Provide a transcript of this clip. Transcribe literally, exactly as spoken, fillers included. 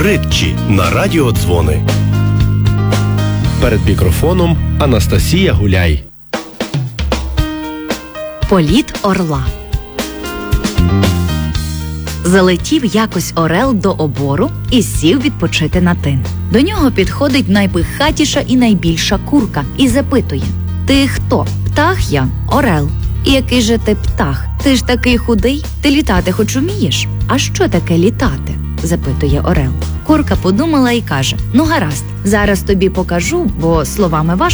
притчі на радіодзвони. Перед мікрофоном Анастасія Гуляй. Політ орла. Залетів якось орел до обору і сів відпочити на тин. До нього підходить найпихатіша і найбільша курка і запитує: «Ти хто?» «Птах я, орел». «І який же ти птах? Ти ж такий худий, ти літати хоч умієш?» «А що таке літати?» – запитує орел. Курка подумала і каже: «Ну гаразд, зараз тобі покажу, бо словами важко